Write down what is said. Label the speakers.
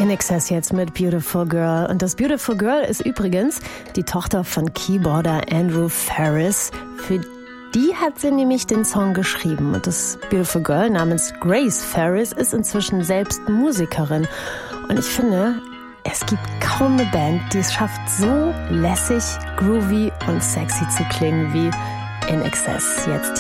Speaker 1: INXS jetzt mit Beautiful Girl. Und das Beautiful Girl ist übrigens die Tochter von Keyboarder Andrew Farriss. Für die hat sie nämlich den Song geschrieben. Und das Beautiful Girl namens Grace Farriss ist inzwischen selbst Musikerin. Und ich finde, es gibt kaum eine Band, die es schafft, so lässig, groovy und sexy zu klingen wie INXS jetzt.